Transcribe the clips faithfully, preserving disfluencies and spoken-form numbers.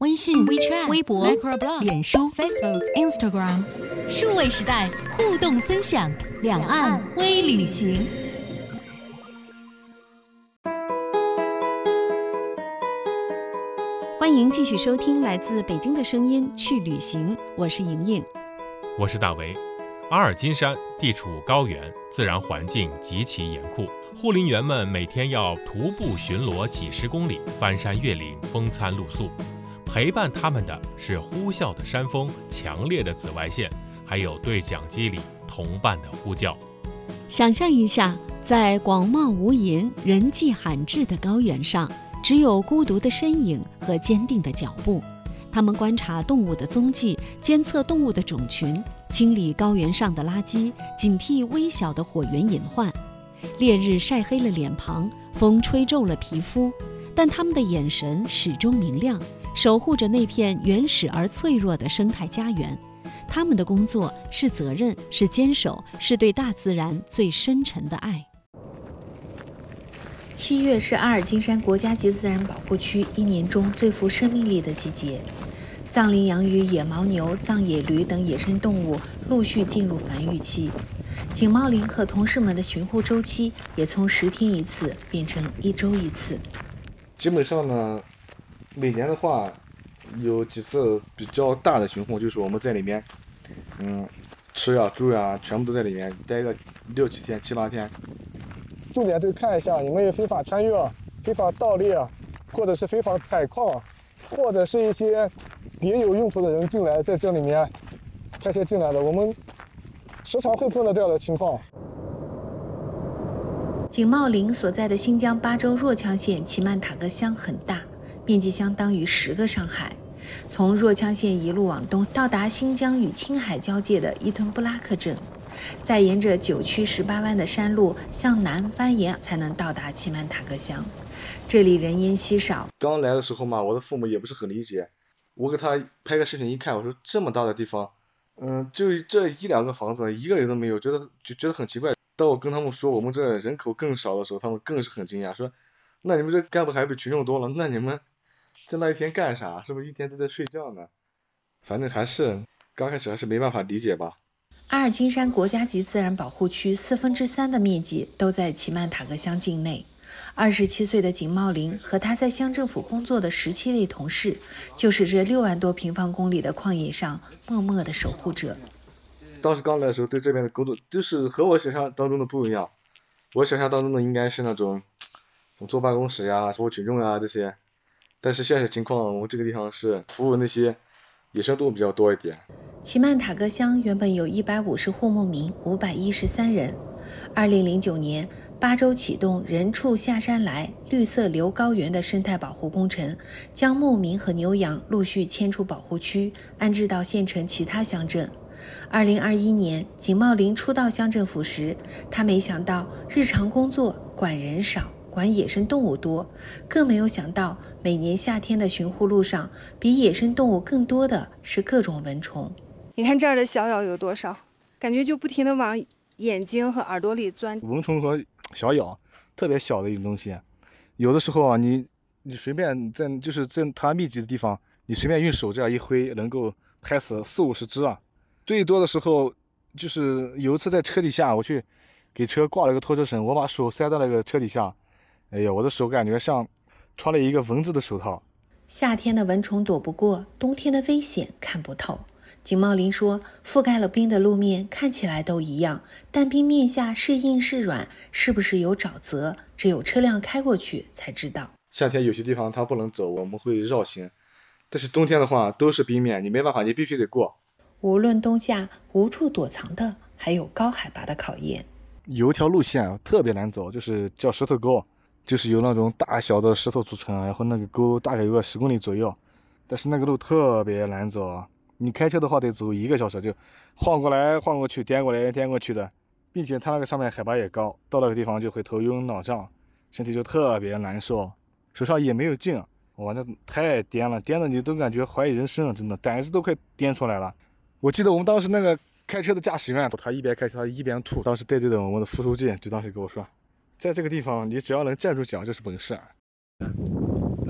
微信、 WeChat、 微博、 Microblog、 脸书、 Facebook、Instagram， 数位时代互动分享，两岸微旅行。 欢迎继续收听来自北京的声音去旅行，我是莹莹， 我是大为。阿尔金山地处高原，自然环境极其严酷，护林员们每天要徒步巡逻几十公里，翻山越岭，风餐露宿。陪伴他们的是呼啸的山峰、强烈的紫外线，还有对讲机里同伴的呼叫。 想象一下，在广袤无垠、人迹罕至的高原上，只有孤独的身影和坚定的脚步。他们观察动物的踪迹，监测动物的种群，清理高原上的垃圾，警惕微小的火源隐患。烈日晒黑了脸庞，风吹皱了皮肤，但他们的眼神始终明亮，守护着那片原始而脆弱的生态家园。他们的工作是责任，是坚守，是对大自然最深沉的爱。 七月是阿尔金山国家级自然保护区一年中最富生命力的季节，藏羚羊与野牦牛、藏野驴等野生动物陆续进入繁育期，景茂林和同事们的巡护周期也从十天一次变成一周一次。 基本上呢，每年的话有几次比较大的巡护，就是我们在里面嗯吃呀住呀全部都在里面待个六七天七八天， 重点就看一下有没有非法穿越、非法盗猎，或者是非法采矿，或者是一些别有用途的人进来，在这里面开车进来的，我们时常会碰到这样的情况。 景茂林所在的新疆巴州若羌县齐曼塔格乡很大，面积相当于十个上海。从若羌县一路往东，到达新疆与青海交界的伊吞布拉克镇，再沿着九曲十八弯的山路向南翻沿，才能到达齐曼塔格乡。这里人烟稀少。 刚来的时候嘛，我的父母也不是很理解，我给他拍个视频一看，我说这么大的地方，嗯，就这一两个房子，一个人都没有，觉得就觉得很奇怪。当我跟他们说我们这人口更少的时候，他们更是很惊讶，说那你们这干部还比群众多了，那你们在那一天干啥？是不是一天都在睡觉呢？反正还是刚开始还是没办法理解吧。 阿尔金山国家级自然保护区四分之三的面积都在齐曼塔格乡境内。二十七岁的景茂林和他在乡政府工作的十七位同事，就是这六万多平方公里的旷野上默默的守护者。 当时刚来的时候，对这边的工作就是和我想象当中的不一样。我想象当中的应该是那种坐办公室呀、服务群众呀这些，但是现实情况，我这个地方是服务那些野生动物比较多一点。 齐曼塔格乡原本有一百五十户牧民，五百一十三人。二零零九年，巴州启动人畜下山来绿色流高原的生态保护工程，将牧民和牛羊陆续迁出保护区，安置到县城其他乡镇。二零二一年，景茂林初到乡政府时，他没想到日常工作管人少，管野生动物多，更没有想到每年夏天的巡护路上，比野生动物更多的是各种蚊虫。 你看这儿的小咬有多少，感觉就不停地往眼睛和耳朵里钻。 蚊虫和小咬特别小的一种东西，有的时候啊，你你随便在就是在它密集的地方，你随便用手这样一挥，能够拍死四五十只啊。最多的时候就是有一次在车底下，我去给车挂了个拖车绳，我把手塞到那个车底下，哎呀，我的手感觉像穿了一个蚊子的手套。 夏天的蚊虫躲不过，冬天的危险看不透。景茂林说，覆盖了冰的路面看起来都一样，但冰面下是硬是软，是不是有沼泽，只有车辆开过去才知道。 夏天有些地方它不能走，我们会绕行，但是冬天的话都是冰面，你没办法，你必须得过。 无论冬夏，无处躲藏的还有高海拔的考验。 有一条路线特别难走，就是叫石头沟，就是由那种大小的石头组成，然后那个沟大概有个十公里左右，但是那个路特别难走，你开车的话得走一个小时，就晃过来晃过去，颠过来颠过去的，并且它那个上面海拔也高，到那个地方就会头晕脑胀，身体就特别难受，手上也没有劲，哇，那太颠了，颠的你都感觉怀疑人生了，真的胆子都快颠出来了。我记得我们当时那个开车的驾驶员，他一边开车他一边吐，当时带队的我们的副书记就当时跟我说，在这个地方你只要能站住脚就是本事。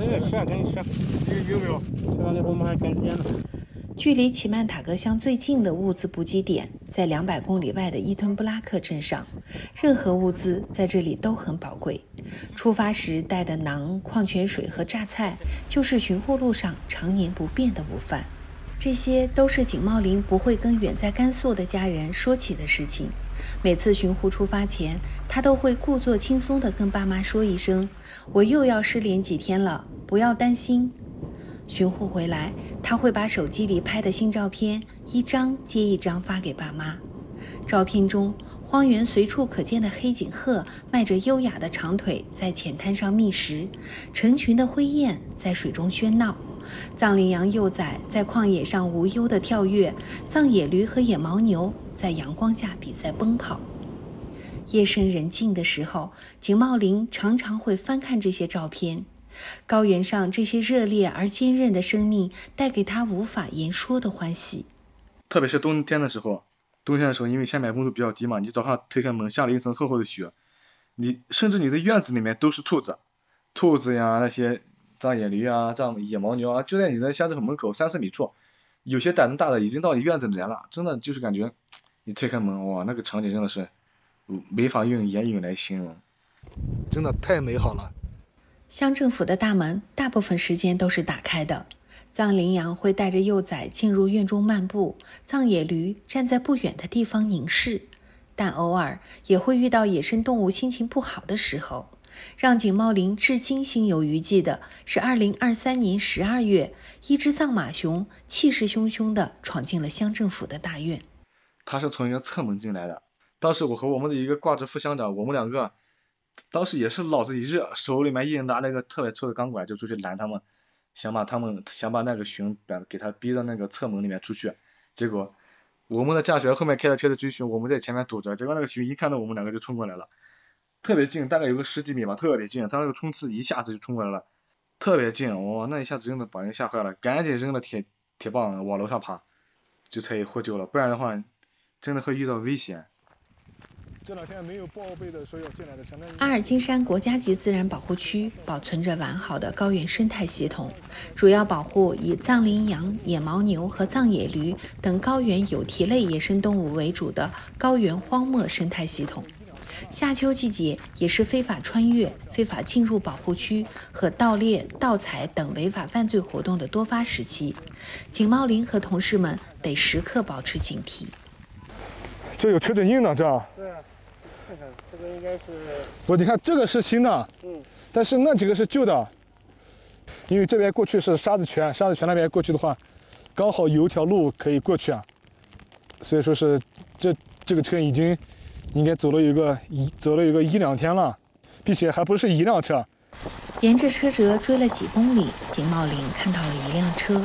那个吃啊，赶紧吃。有有没有？吃完了以后我们还赶时间呢。 距离奇曼塔格乡最近的物资补给点在两百公里外的伊吞布拉克镇上，任何物资在这里都很宝贵。出发时带的馕、矿泉水和榨菜，就是巡护路上常年不变的午饭。这些都是景茂林不会跟远在甘肃的家人说起的事情。每次巡护出发前，他都会故作轻松地跟爸妈说一声：“我又要失联几天了，不要担心。”巡护回来，他会把手机里拍的新照片一张接一张发给爸妈。照片中，荒原随处可见的黑颈鹤迈着优雅的长腿在浅滩上觅食，成群的灰雁在水中喧闹，藏羚羊幼崽在旷野上无忧地跳跃，藏野驴和野牦牛在阳光下比赛奔跑。夜深人静的时候，景茂林常常会翻看这些照片。高原上这些热烈而坚韧的生命带给他无法言说的欢喜。 特别是冬天的时候，冬天的时候因为下面温度比较低嘛，你早上推开门下了一层厚厚的雪，你甚至你的院子里面都是兔子，兔子呀，那些藏野驴啊，藏野牦牛啊，就在你的乡镇门口三四米处，有些胆子大的已经到你院子里来了，真的就是感觉你推开门，哇，那个场景真的是没法用言语来形容， 真的太美好了。 乡政府的大门大部分时间都是打开的，藏羚羊会带着幼崽进入院中漫步，藏野驴站在不远的地方凝视，但偶尔也会遇到野生动物心情不好的时候。让景茂林至今心有余悸的是二零二三年十二月，一只藏马熊气势汹汹地闯进了乡政府的大院。 他是从一个侧门进来的，当时我和我们的一个挂职副乡长，我们两个当时也是脑子一热，手里面硬拿那个特别粗的钢管就出去拦他们，想把他们想把那个熊给他逼到那个侧门里面出去。结果我们的驾驶员后面开着车子追熊，我们在前面堵着，结果那个熊一看到我们两个就冲过来了，特别近，大概有个十几米吧，特别近，他那个冲刺一下子就冲过来了，特别近，哇，那一下子真的把人吓坏了，赶紧扔了铁铁棒往楼上爬，这才有获救了，不然的话真的会遇到危险。 这两天没有报备的说要进来的， 阿尔金山国家级自然保护区保存着完好的高原生态系统，主要保护以藏羚羊、野牦牛和藏野驴等高原有蹄类野生动物为主的高原荒漠生态系统。夏秋季节也是非法穿越、非法进入保护区和盗猎、盗采等违法犯罪活动的多发时期，景茂林和同事们得时刻保持警惕。 这有车震印呢，这。 对啊，看看这个应该是。 不，你看这个是新的， 嗯， 但是那几个是旧的，因为这边过去是沙子泉，沙子泉那边过去的话，刚好有一条路可以过去啊，所以说是这这个车已经应该走了有个一走了有个一两天了，并且还不是一辆车。 沿着车辙追了几公里，景茂林看到了一辆车。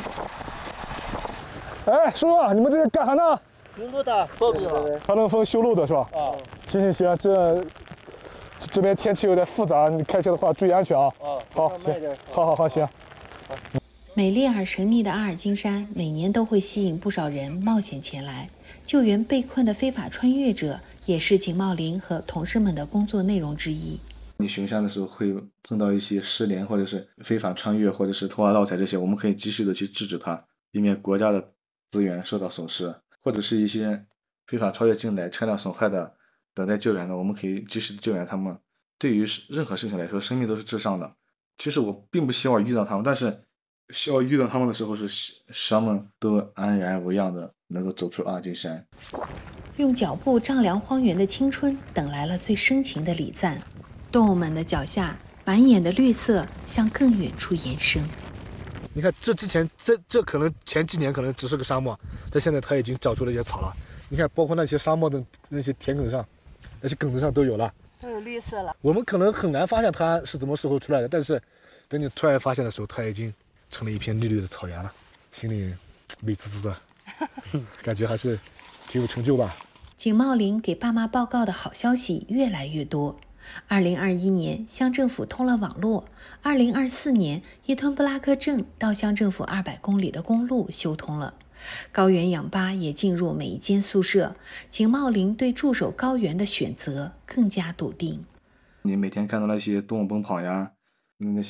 哎，叔叔，你们这是干啥呢？ 修路的，报备了。 长冷峰修路的是吧？ 啊。 行行行，这这边天气有点复杂，你开车的话注意安全啊。 啊。 好，行，好好好，行。 美丽而神秘的阿尔金山，每年都会吸引不少人冒险前来救援被困的非法穿越者，也是景茂林和同事们的工作内容之一。 你巡山的时候会碰到一些失联或者是非法穿越或者是偷挖盗采这些，我们可以及时的去制止它，以免国家的资源受到损失，或者是一些非法超越进来车辆损坏的等待救援的，我们可以及时的救援他们。对于任何事情来说，生命都是至上的。其实我并不希望遇到他们，但是需要遇到他们的时候是使他们都安然无恙的能够走出阿尔金山。 用脚步丈量荒原的青春，等来了最深情的礼赞。动物们的脚下满眼的绿色向更远处延伸。 你看这之前这这可能前几年可能只是个沙漠，但现在它已经长出了一些草了。你看包括那些沙漠的那些田埂上，那些埂子上都有了， 都有绿色了。 我们可能很难发现它是怎么时候出来的，但是等你突然发现的时候，它已经成了一片绿绿的草原了，心里美滋滋的，感觉还是挺有成就吧。 景茂林给爸妈报告的好消息越来越多。二零二一年，乡政府通了网络；二零二四年，伊吞布拉克镇到乡政府二百公里的公路修通了。高原氧吧也进入每一间宿舍。景茂林对驻守高原的选择更加笃定。 你每天看到那些动物奔跑呀，那些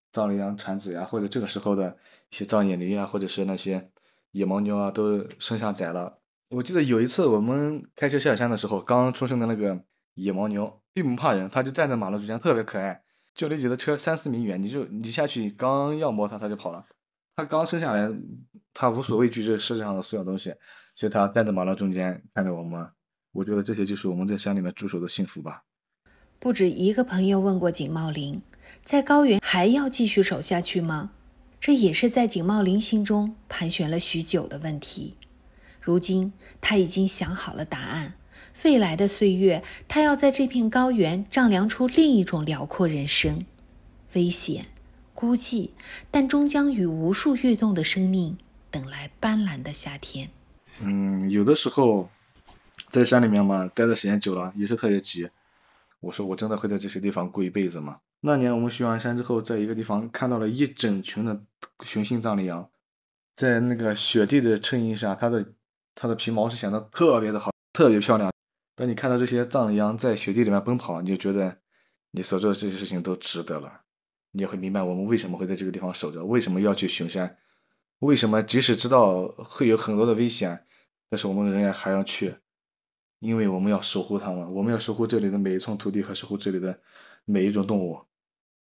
藏羚羊产子呀，或者这个时候的一些藏野驴啊，或者是那些野牦牛啊，都生下崽了。我记得有一次我们开车下山的时候，刚出生的那个野牦牛并不怕人，它就站在马路中间，特别可爱。就离你的车三四米远，你就你下去刚要摸它，它就跑了。它刚生下来，它无所畏惧这世界上的所有东西，所以它站在马路中间看着我们。我觉得这些就是我们在山里面驻守的幸福吧。 不止一个朋友问过景茂林，在高原还要继续守下去吗？这也是在景茂林心中盘旋了许久的问题。如今他已经想好了答案，未来的岁月，他要在这片高原丈量出另一种辽阔人生，危险、孤寂，但终将与无数跃动的生命等来斑斓的夏天。 嗯，有的时候在山里面嘛，待的时间久了也是特别急。我说我真的会在这些地方过一辈子吗？那年我们巡完山之后，在一个地方看到了一整群的雄性藏羚羊，在那个雪地的衬映下，它的它的皮毛是显得特别的好，特别漂亮。当你看到这些藏羚羊在雪地里面奔跑，你就觉得你所做的这些事情都值得了。你也会明白我们为什么会在这个地方守着，为什么要去巡山，为什么即使知道会有很多的危险，但是我们仍然还要去，因为我们要守护它们，我们要守护这里的每一寸土地和守护这里的每一种动物。